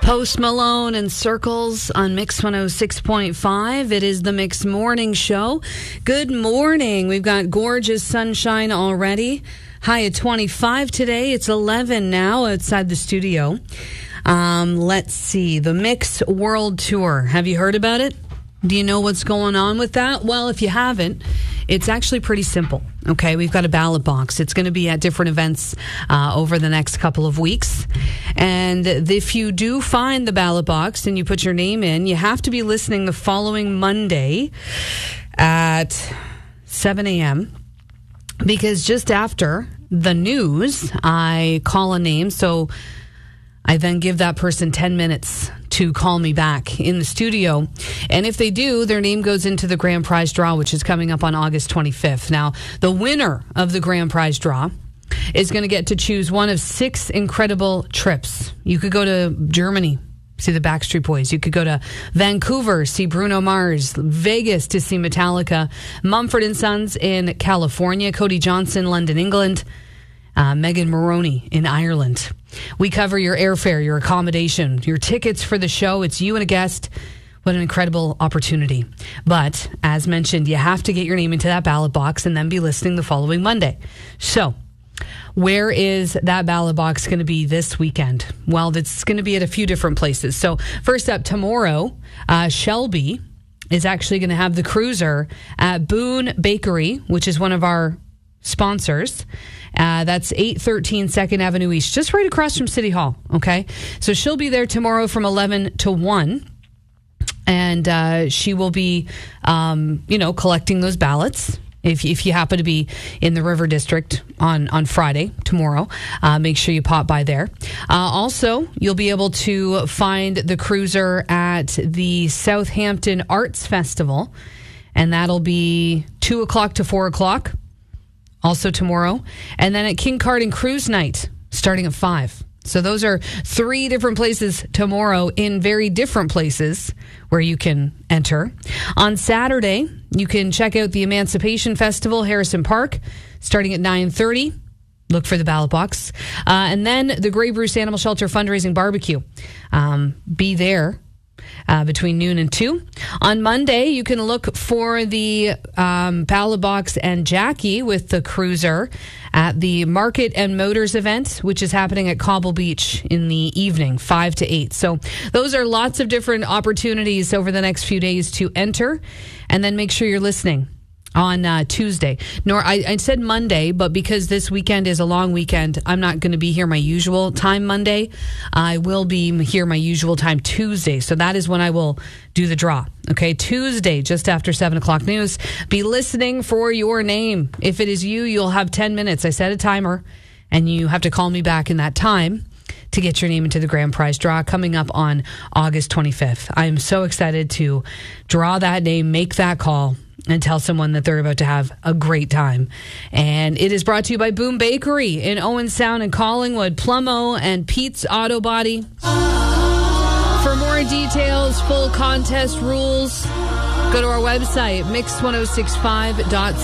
Post Malone and Circles on Mix 106.5. It is the Mix Morning Show. Good morning. We've got gorgeous sunshine already. High at 25 today. It's 11 now outside the studio. Let's see. The Mix World Tour. Have you heard about it? Do you know what's going on with that? Well, if you haven't, it's actually pretty simple. Okay, we've got a ballot box. It's going to be at different events over the next couple of weeks. And if you do find the ballot box and you put your name in, you have to be listening the following Monday at 7 a.m. Because just after the news, I call a name. So I then give that person 10 minutes to call me back in the studio. And if they do, their name goes into the grand prize draw, which is coming up on August 25th. Now, the winner of the grand prize draw is going to get to choose one of 6 incredible trips. You could go to Germany, see the Backstreet Boys. You could go to Vancouver, see Bruno Mars, Vegas to see Metallica, Mumford & Sons in California, Cody Johnson, London, England, Megan Moroney in Ireland. We cover your airfare, your accommodation, your tickets for the show. It's you and a guest. What an incredible opportunity. But as mentioned, you have to get your name into that ballot box and then be listening the following Monday. So where is that ballot box going to be this weekend? Well, it's going to be at a few different places. So first up, tomorrow, Shelby is actually going to have the cruiser at Boone Bakery, which is one of our sponsors. That's 813 2nd Avenue East, just right across from City Hall. Okay. So she'll be there tomorrow from 11 to 1. And she will be, collecting those ballots. If you happen to be in the River District on Friday, tomorrow, make sure you pop by there. Also, you'll be able to find the cruiser at the Southampton Arts Festival. And that'll be 2 o'clock to 4 o'clock. Also tomorrow. And then at King Card and Cruise Night, starting at 5. So those are 3 different places tomorrow in very different places where you can enter. On Saturday, you can check out the Emancipation Festival, Harrison Park, starting at 9:30. Look for the ballot box. And then the Grey Bruce Animal Shelter Fundraising Barbecue. Be there. Between noon and 2. On Monday, you can look for the ballot box and Jackie with the cruiser at the Market and Motors event, which is happening at Cobble Beach in the evening, 5 to 8. So those are lots of different opportunities over the next few days to enter. And then make sure you're listening on Tuesday. I said Monday, but because this weekend is a long weekend, I'm not going to be here my usual time Monday. I will be here my usual time Tuesday. So that is when I will do the draw. Okay, Tuesday, just after 7 o'clock news. Be listening for your name. If it is you, you'll have 10 minutes. I set a timer, and you have to call me back in that time to get your name into the grand prize draw coming up on August 25th. I am so excited to draw that name, make that call, and tell someone that they're about to have a great time. And it is brought to you by Boone Bakery in Owen Sound and Collingwood, Plumo and Pete's Auto Body. For more details, full contest rules, go to our website, mix1065.ca.